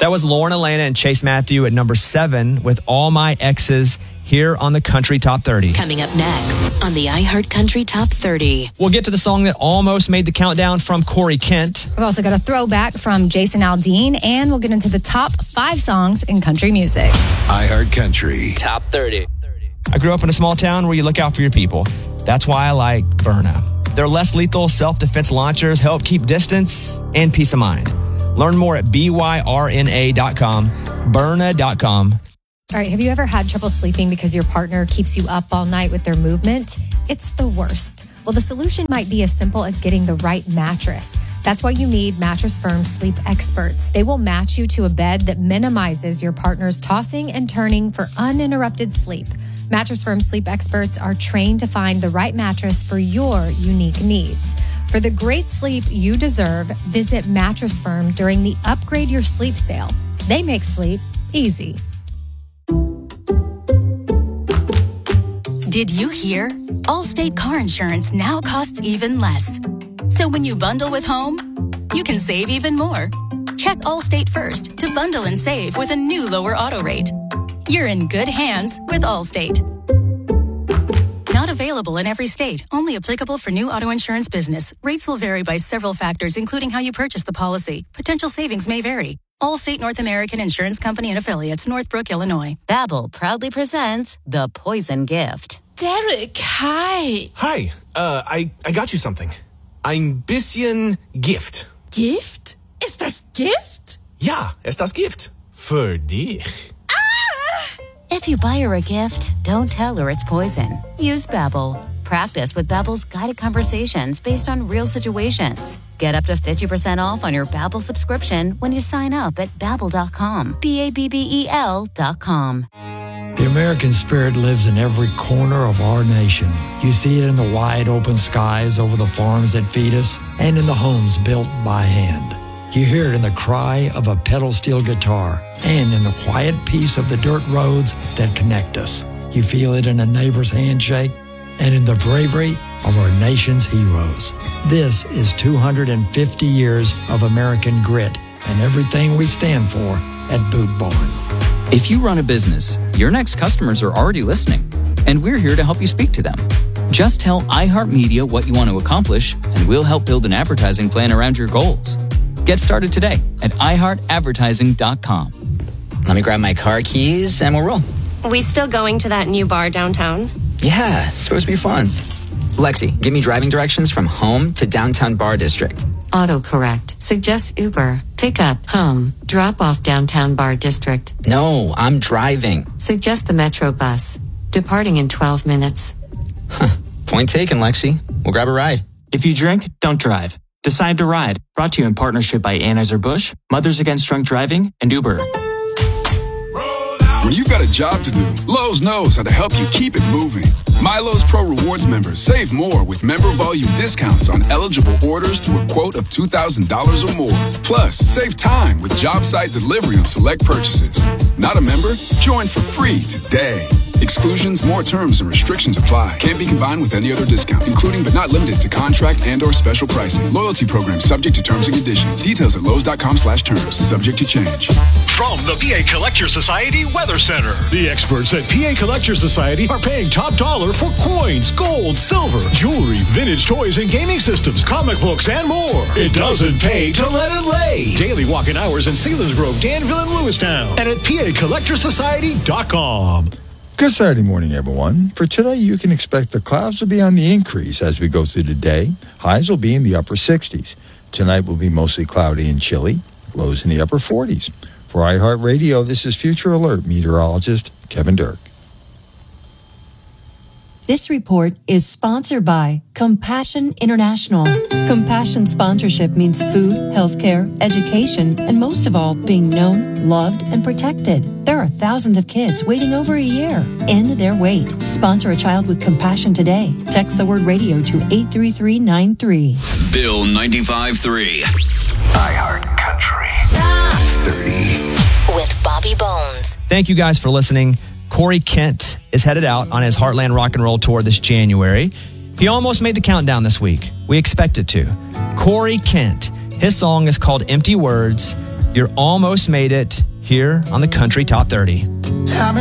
That was Lauren Elena and Chase Matthew at number 7 with All My Exes here on the Country Top 30. Coming up next on the iHeart Country Top 30. We'll get to the song that almost made the countdown from Corey Kent. We've also got a throwback from Jason Aldean, and we'll get into the top 5 songs in country music. iHeart Country Top 30. I grew up in a small town where you look out for your people. That's why I like Byrna. Their less lethal self-defense launchers help keep distance and peace of mind. Learn more at byrna.com, Byrna.com. All right, have you ever had trouble sleeping because your partner keeps you up all night with their movement? It's the worst. Well, the solution might be as simple as getting the right mattress. That's why you need Mattress Firm's sleep experts. They will match you to a bed that minimizes your partner's tossing and turning for uninterrupted sleep. Mattress Firm sleep experts are trained to find the right mattress for your unique needs. For the great sleep you deserve, visit Mattress Firm during the Upgrade Your Sleep sale. They make sleep easy. Did you hear? Allstate car insurance now costs even less. So when you bundle with home, you can save even more. Check Allstate first to bundle and save with a new lower auto rate. You're in good hands with Allstate. Not available in every state. Only applicable for new auto insurance business. Rates will vary by several factors, including how you purchase the policy. Potential savings may vary. Allstate North American Insurance Company and Affiliates, Northbrook, Illinois. Babbel proudly presents The Poison Gift. Derek, hi. Hi, I got you something. Ein bisschen Gift. Gift? Ist das Gift? Ja, ist das Gift. Für dich. If you buy her a gift, don't tell her it's poison. Use Babbel. Practice with Babbel's guided conversations based on real situations. Get up to 50% off on your Babbel subscription when you sign up at Babbel.com. Babbel.com. The American spirit lives in every corner of our nation. You see it in the wide open skies over the farms that feed us and in the homes built by hand. You hear it in the cry of a pedal steel guitar and in the quiet peace of the dirt roads that connect us. You feel it in a neighbor's handshake and in the bravery of our nation's heroes. This is 250 years of American grit and everything we stand for at Boot Barn. If you run a business, your next customers are already listening, and we're here to help you speak to them. Just tell iHeartMedia what you want to accomplish, and we'll help build an advertising plan around your goals. Get started today at iHeartAdvertising.com. Let me grab my car keys and we'll roll. We still going to that new bar downtown? Yeah, it's supposed to be fun. Lexi, give me driving directions from home to downtown Bar District. Autocorrect. Suggest Uber. Pick up, home, drop off downtown Bar District. No, I'm driving. Suggest the Metro bus. Departing in 12 minutes. Point taken, Lexi. We'll grab a ride. If you drink, don't drive. Decide to ride. Brought to you in partnership by Anheuser-Busch, Mothers Against Drunk Driving, and Uber. When you've got a job to do, Lowe's knows how to help you keep it moving. MyLowe's Pro Rewards members save more with member volume discounts on eligible orders through a quote of $2,000 or more. Plus, save time with job site delivery on select purchases. Not a member? Join for free today. Exclusions, more terms, and restrictions apply. Can't be combined with any other discount, including but not limited to contract and/or special pricing. Loyalty program subject to terms and conditions. Details at Lowe's.com/terms. Subject to change. From the PA Collector Society Weather Center, the experts at PA Collector Society are paying top dollar for coins, gold, silver, jewelry, vintage toys and gaming systems, comic books, and more. It doesn't pay to let it lay. Daily walk-in hours in Selinsgrove, Danville, and Lewistown, and at PACollectorsociety.com. Good Saturday morning, everyone. For today, you can expect the clouds will be on the increase as we go through the day. Highs will be in the upper 60s. Tonight will be mostly cloudy and chilly. Lows in the upper 40s. For iHeartRadio, this is Future Alert meteorologist Kevin Dirk. This report is sponsored by Compassion International. Compassion sponsorship means food, healthcare, education, and most of all, being known, loved, and protected. There are thousands of kids waiting over a year. End their wait. Sponsor a child with compassion today. Text the word radio to 83393. Bill 95.3. iHeart Country Top 30. with Bobby Bones. Thank you guys for listening. Corey Kent is headed out on his Heartland Rock and Roll Tour this January. He almost made the countdown this week. We expected to. Corey Kent. His song is called Empty Words. You're almost made it here on the Country Top 30.